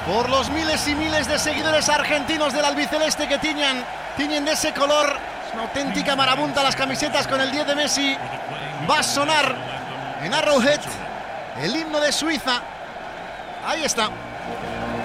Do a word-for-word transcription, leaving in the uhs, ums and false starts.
por los miles y miles de seguidores argentinos del albiceleste que tiñan, tiñen de ese color. Es una auténtica marabunta las camisetas con el diez de Messi. Va a sonar en Arrowhead el himno de Suiza. Ahí está.